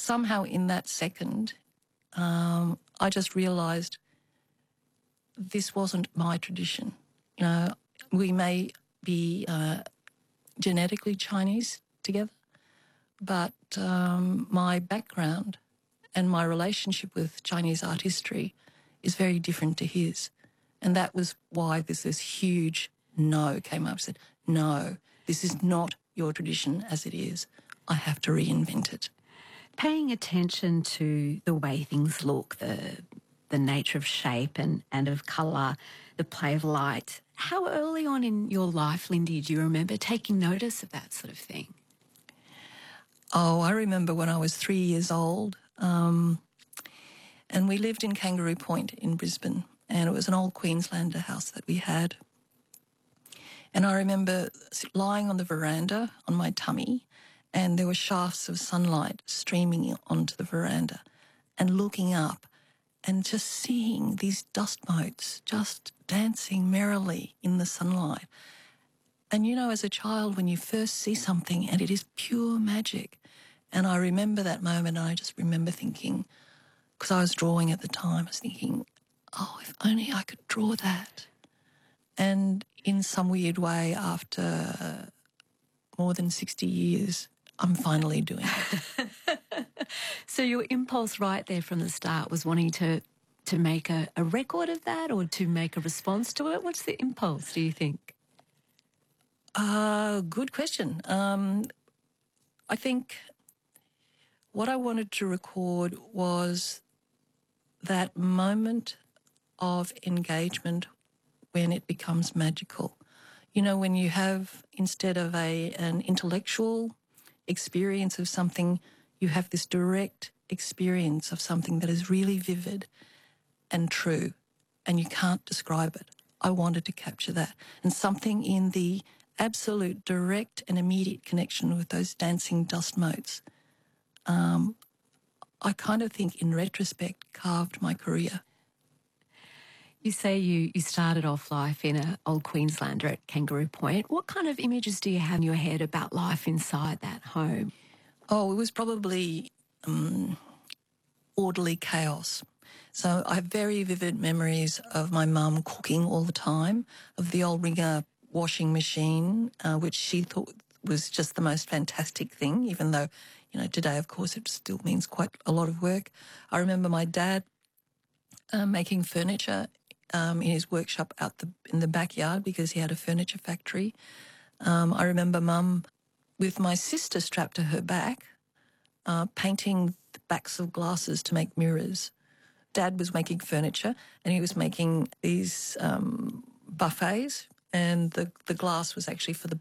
somehow in that second, I just realised this wasn't my tradition. You know, we may be genetically Chinese together, but my background and my relationship with Chinese art history is very different to his. And that was why this huge no came up. I said, no, this is not your tradition as it is. I have to reinvent it. Paying attention to the way things look, the nature of shape and of colour, the play of light. How early on in your life, Lindy, do you remember taking notice of that sort of thing? Oh, I remember when I was 3 years old, and we lived in Kangaroo Point in Brisbane, and it was an old Queenslander house that we had. And I remember lying on the veranda on my tummy, and there were shafts of sunlight streaming onto the veranda, and looking up and just seeing these dust motes just dancing merrily in the sunlight. And, you know, as a child, when you first see something and it is pure magic. And I remember that moment, and I just remember thinking, because I was drawing at the time, I was thinking, oh, if only I could draw that. And in some weird way, after more than 60 years, I'm finally doing it. So your impulse right there from the start was wanting to make a record of that, or to make a response to it? What's the impulse, do you think? Good question. I think what I wanted to record was that moment of engagement when it becomes magical. You know, when you have, instead of an intellectual experience of something, you have this direct experience of something that is really vivid and true, and you can't describe it. I wanted to capture that. And something in the absolute direct and immediate connection with those dancing dust motes, I kind of think in retrospect carved my career. You say you started off life in an old Queenslander at Kangaroo Point. What kind of images do you have in your head about life inside that home? Oh, it was probably orderly chaos. So I have very vivid memories of my mum cooking all the time, of the old Ringer washing machine, which she thought was just the most fantastic thing, even though, you know, today, of course, it still means quite a lot of work. I remember my dad making furniture in his workshop in the backyard because he had a furniture factory. I remember Mum with my sister strapped to her back, painting the backs of glasses to make mirrors. Dad was making furniture, and he was making these buffets, and the glass was actually for the